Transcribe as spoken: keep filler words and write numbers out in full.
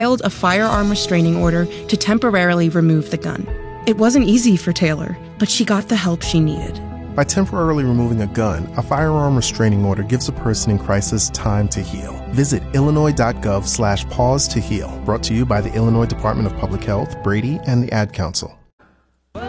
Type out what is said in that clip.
filed a firearm restraining order to temporarily remove the gun. It wasn't easy for Taylor, but she got the help she needed. By temporarily removing a gun, a firearm restraining order gives a person in crisis time to heal. Visit illinois.gov slash pause to heal. Brought to you by the Illinois Department of Public Health, Brady, and the Ad Council.